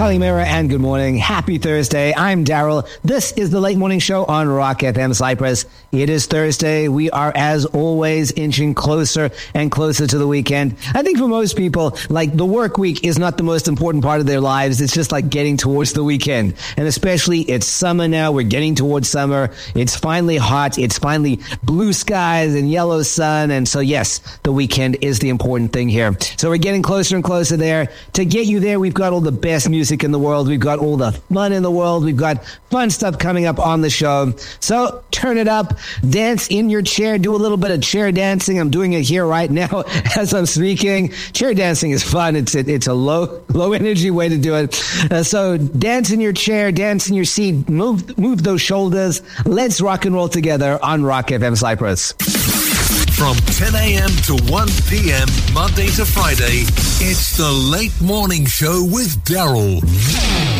Kalimera and good morning. Happy Thursday. I'm Daryl. This is the Late Morning Show on Rock FM Cyprus. It is Thursday. We are, as always, inching closer and closer to the weekend. I think for most people, like, the work week is not the most important part of their lives. It's just like getting towards the weekend. And especially, it's summer now. We're getting towards summer. It's finally hot. It's finally blue skies and yellow sun. And so, yes, the weekend is the important thing here. So we're getting closer and closer there. To get you there, we've got all the best music in the world. We've got all the fun in the world. We've got fun stuff coming up on the show. So turn it up, dance in your chair, do a little bit of chair dancing. I'm doing it here right now as I'm speaking. Chair dancing is fun. It's a low energy way to do it. So dance in your chair, dance in your seat, move those shoulders. Let's rock and roll together on Rock FM Cyprus. From 10 a.m. to 1 p.m. Monday to Friday, it's the Late Morning Show with Daryl.